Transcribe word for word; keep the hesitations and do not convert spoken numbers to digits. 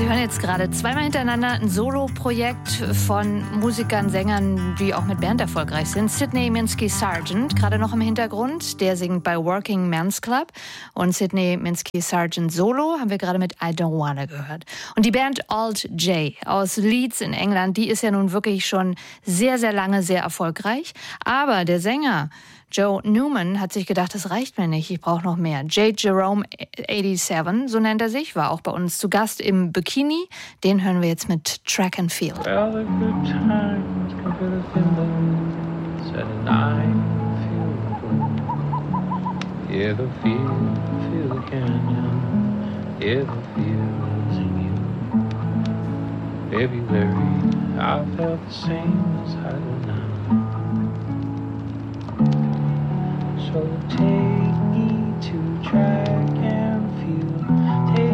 Sie hören jetzt gerade zweimal hintereinander ein Solo-Projekt von Musikern, Sängern, die auch mit Band erfolgreich sind. Sidney Minsky Sargent, gerade noch im Hintergrund, der singt bei Working Men's Club. Und Sidney Minsky Sargent Solo haben wir gerade mit I Don't Wanna gehört. Und die Band Alt J aus Leeds in England, die ist ja nun wirklich schon sehr, sehr lange sehr erfolgreich. Aber der Sänger Joe Newman hat sich gedacht, das reicht mir nicht, ich brauche noch mehr. J. Jerome siebenundachtzig, so nennt er sich, war auch bei uns zu Gast im Bikini. Den hören wir jetzt mit Track and Field. Well, the good times come to the fingers, said and I feel good. Hear the feel, feel the canyon, hear the feels in you. February, I felt the same as I do now. So take me to try.